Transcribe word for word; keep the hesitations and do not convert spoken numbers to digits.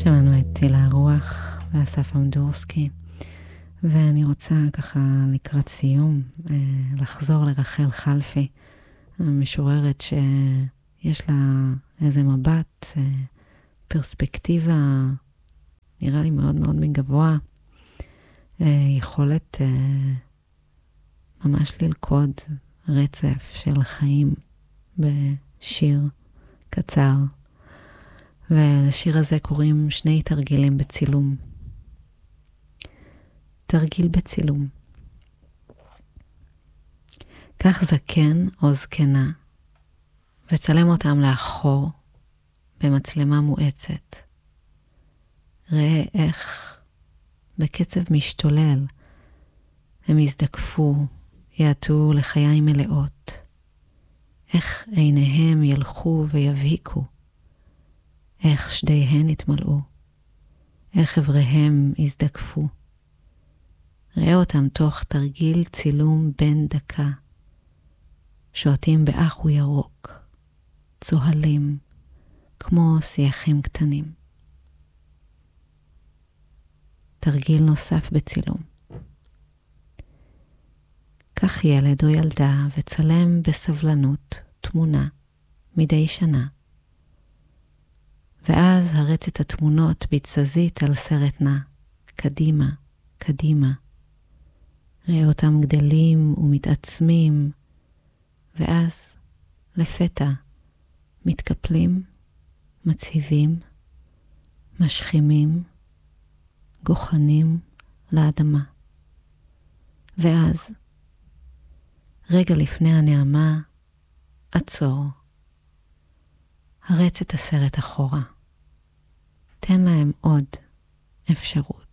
שמענו את טילה הרוח ואסף אמדורסקי, ואני רוצה ככה לקראת סיום לחזור לרחל חלפי, המשוררת שיש לה איזה מבט, פרספקטיבה, נראה לי מאוד מאוד מגבוה, יכולת ממש ללכוד רצף של חיים בשיר קצר. ולשיר הזה קוראים שני תרגילים בצילום. תרגיל בצילום. קח זקן או זקנה וצלם אותם לאחור במצלמה מואצת. ראה איך בקצב משתולל הם יזדקפו, יעטו לחיים מלאות. איך עיניהם ילכו ויבהיקו. איך שדיהן התמלאו, איך עבריהם הזדקפו. ראה אותם תוך תרגיל צילום בן דקה, שועטים באחו ירוק, צוהלים, כמו שיחים קטנים. תרגיל נוסף בצילום. קח ילד או ילדה וצלם בסבלנות תמונה מדי שנה. ואז הרץ את התמונות בתזזית על סרט נע, קדימה, קדימה. ראה אותם גדלים ומתעצמים, ואז לפתע מתקפלים, מציבים, משכימים, גוחנים לאדמה. ואז, רגע לפני הנעמה, עצור. הרץ את הסרט אחורה. תן להם עוד אפשרות.